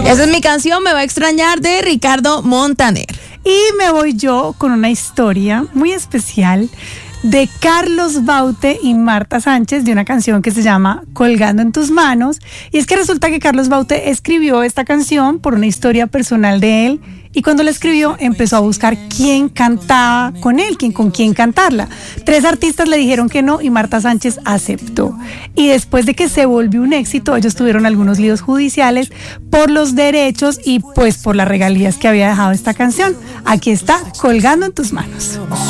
Esa es mi canción, Me va a extrañar, de Ricardo Montaner. Y me voy yo con una historia muy especial de Carlos Baute y Marta Sánchez, de una canción que se llama Colgando en tus manos. Y es que resulta que Carlos Baute escribió esta canción por una historia personal de él, y cuando la escribió empezó a buscar quién cantaba con él, con quién cantarla. 3 artistas le dijeron que no y Marta Sánchez aceptó. Y después de que se volvió un éxito, ellos tuvieron algunos líos judiciales por los derechos y pues por las regalías que había dejado esta canción. Aquí está, Colgando en tus manos.